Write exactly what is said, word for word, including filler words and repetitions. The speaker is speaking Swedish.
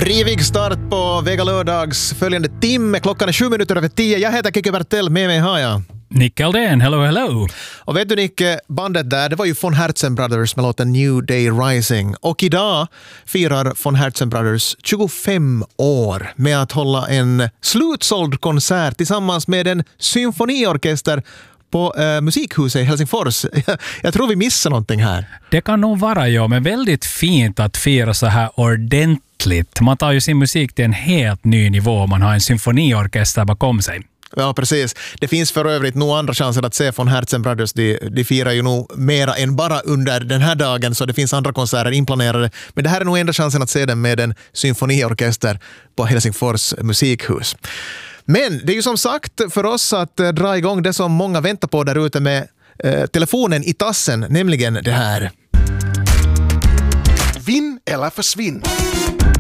Rivig start på Vega lördags följande timme. Klockan är sju minuter över tio. Jag heter Keke Bertell, med mig har jag Nick Aldén, hello hello. Och vet du Nick, bandet där, det var ju Von Herzen Brothers med låten New Day Rising. Och idag firar Von Herzen Brothers tjugofem år med att hålla en slutsåld konsert tillsammans med en symfoniorkester på äh, Musikhuset i Helsingfors. Jag tror vi missar någonting här. Det kan nog vara, ja, men väldigt fint att fira så här ordentligt. Man tar ju sin musik till en helt ny nivå. Man har en symfoniorkester bakom sig. Ja, precis. Det finns för övrigt nog andra chanser att se Von Herzen Brothers. De, de firar ju nog mera än bara under den här dagen, så det finns andra konserter inplanerade. Men det här är nog enda chansen att se dem med en symfoniorkester på Helsingfors Musikhus. Men det är ju som sagt för oss att eh, dra igång det som många väntar på där ute med eh, telefonen i tassen, nämligen det här. Vinn eller försvinn.